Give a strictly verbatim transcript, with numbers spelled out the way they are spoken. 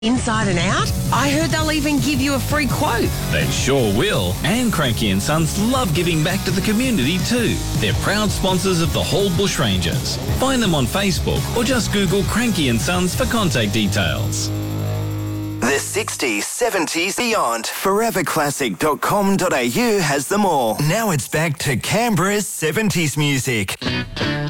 inside and out? I heard they'll even give you a free quote. They sure will. And Cranky and Sons love giving back to the community too. They're proud sponsors of the Hall Bushrangers. Find them on Facebook or just Google Cranky and Sons for contact details. The sixties, seventies, beyond. forever classic dot com dot a u has them all. Now it's back to Canberra's seventies music.